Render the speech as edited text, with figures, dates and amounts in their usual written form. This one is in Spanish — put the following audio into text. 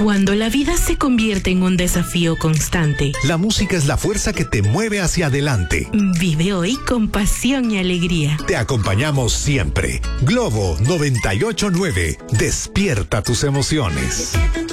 Cuando la vida se convierte en un desafío constante, la música es la fuerza que te mueve hacia adelante. Vive hoy con pasión y alegría. Te acompañamos siempre. Globo 98.9. Despierta tus emociones.